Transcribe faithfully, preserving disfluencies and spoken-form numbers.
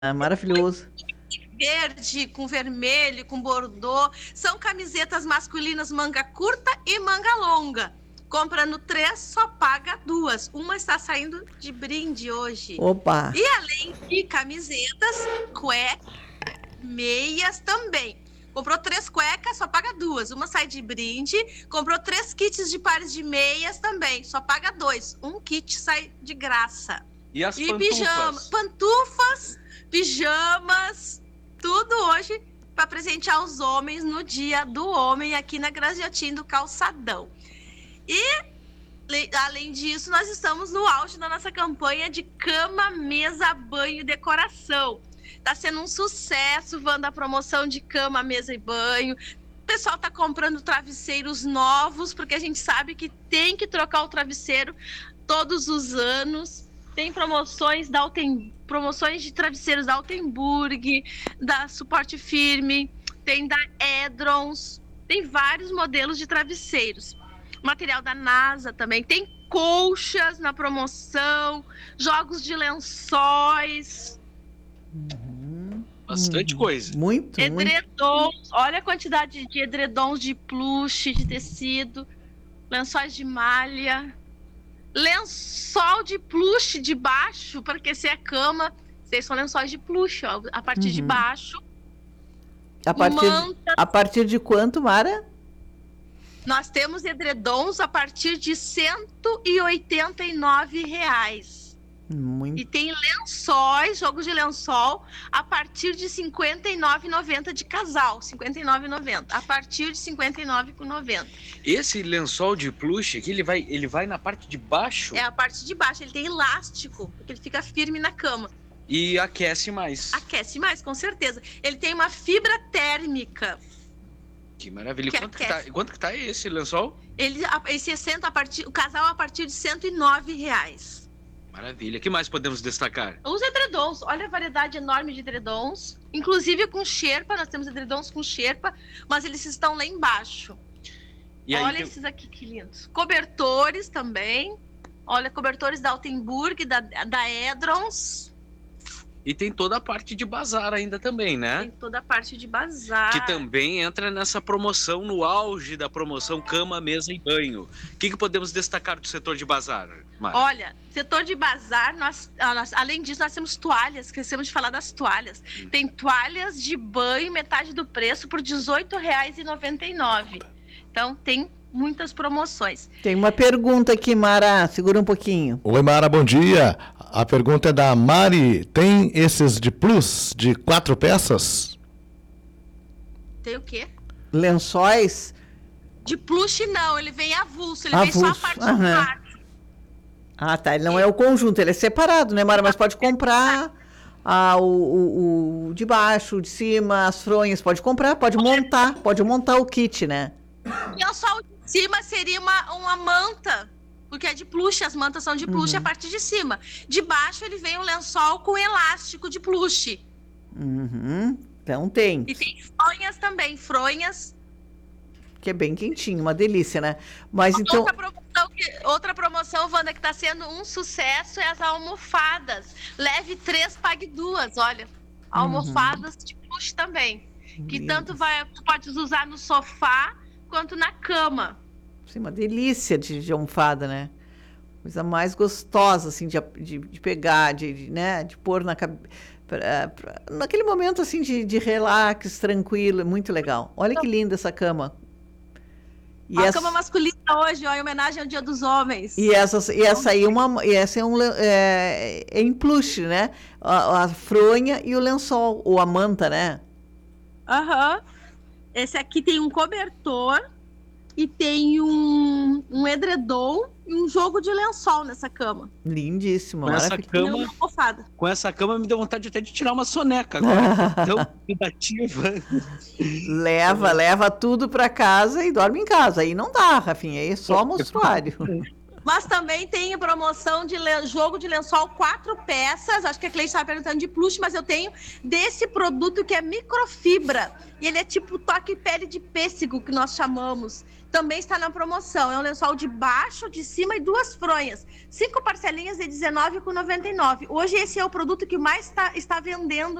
É maravilhoso. Verde, com vermelho, com bordô. São camisetas masculinas manga curta e manga longa. Comprando três, só paga duas. Uma está saindo de brinde hoje. Opa! E além de camisetas, cuecas, meias também. Comprou três cuecas, só paga duas. Uma sai de brinde. Comprou três kits de pares de meias também, só paga dois. Um kit sai de graça. E as e pantufas? Pijama, pantufas, pijamas, tudo hoje para presentear os homens no Dia do Homem aqui na Graziotin do Calçadão. E, além disso, nós estamos no auge da nossa campanha de cama, mesa, banho e decoração. Está sendo um sucesso, Wanda, a promoção de cama, mesa e banho. O pessoal está comprando travesseiros novos, porque a gente sabe que tem que trocar o travesseiro todos os anos. Tem promoções da Alten, promoções de travesseiros da Altenburg, da Suporte Firme, tem da Edrons, tem vários modelos de travesseiros. Material da NASA também, tem colchas na promoção, jogos de lençóis. Uhum. Bastante Uhum. coisa. Muito, Edredons, muito. olha a quantidade de edredons de plush, de tecido, lençóis de malha. Lençol de plush de baixo para aquecer a cama. Vocês são lençóis de plush, ó, a partir Uhum. de baixo. A partir, Manta. a partir de quanto, Mara? Nós temos edredons a partir de cento e oitenta e nove reais. Muito. E tem lençóis, jogos de lençol, a partir de cinquenta e nove reais e noventa centavos de casal. cinquenta e nove reais e noventa centavos. A partir de cinquenta e nove reais e noventa centavos. Esse lençol de plush aqui, ele vai, ele vai na parte de baixo É a parte de baixo. Ele tem elástico, porque ele fica firme na cama. e aquece mais. Aquece mais, com certeza. Ele tem uma fibra térmica. Que maravilha. Que Quanto que, tá, aquece. quanto que tá esse lençol? Ele, esse é cento a partir, o casal a partir de cento e nove reais. Maravilha. O que mais podemos destacar? Os edredons, olha a variedade enorme de edredons. Inclusive com xerpa, nós temos edredons com xerpa, mas eles estão lá embaixo. E aí, olha tem- esses aqui que lindos. Cobertores também. Olha, cobertores da Altenburg, da, da Edrons. e tem toda a parte de bazar ainda também, né? Tem toda a parte de bazar. Que também entra nessa promoção, no auge da promoção cama, mesa e banho. O que, que podemos destacar do setor de bazar, Mara? Olha, setor de bazar, nós, ah, nós- além disso, nós temos toalhas, esquecemos de falar das toalhas. Hum. Tem toalhas de banho, metade do preço, por dezoito reais e noventa e nove centavos. Então, tem muitas promoções. Tem uma pergunta aqui, Mara. Segura um pouquinho. Oi, Mara, bom dia. A pergunta é da Mari. Tem esses de plus, de quatro peças? Tem o quê? Lençóis. De plush, não. Ele vem avulso. Ele vem só a Avulso, parte aham. do quarto. Ah, tá. Ele não é o conjunto, ele é separado, né, Mara? Mas pode comprar ah, o, o, o de baixo, o de cima, as fronhas. Pode comprar, pode montar. Pode montar o kit, né? E o sol de cima seria uma, uma manta. Porque é de plush, as mantas são de plush, Uhum. a parte de cima. De baixo, ele vem um lençol com elástico de plush. Uhum. Então tem. E tem fronhas também, fronhas. Que é bem quentinho, uma delícia, né? Mas então. Outra promoção, que, outra promoção, Wanda, que está sendo um sucesso é as almofadas. Leve três, pague duas, olha. Almofadas de plush também. Que Lindo. tanto vai, tu pode usar no sofá quanto na cama. Sim, uma delícia de, de almofada, né? Coisa mais gostosa, assim, de, de, de pegar, de, de, né? De pôr na cabeça. Naquele momento, assim, de, de relax, tranquilo, é muito legal. Olha que linda essa cama. E a essa, cama masculina hoje, ó, em homenagem ao Dia dos Homens. e essa, e essa aí, uma, e essa é, um, le- é, é em plush, né? A, a fronha e o lençol, ou a manta, né? Aham. Esse aqui tem um cobertor e tem um, um edredom e um jogo de lençol nessa cama. Lindíssima, Com essa maravilhosa. cama- E uma almofada. Com essa cama me deu vontade até de tirar uma soneca agora. Então, privativa. Leva, leva tudo pra casa e dorme em casa. Aí não dá, Rafinha, aí é só mostruário. Mas também tem promoção de le- jogo de lençol quatro peças. Acho que a Cleide estava perguntando de plush, mas eu tenho desse produto que é microfibra. E ele é tipo toque pele de pêssego, que nós chamamos. Também está na promoção. É um lençol de baixo, de cima e duas fronhas. Cinco parcelinhas de dezenove reais e noventa e nove centavos. Hoje esse é o produto que mais tá, está vendendo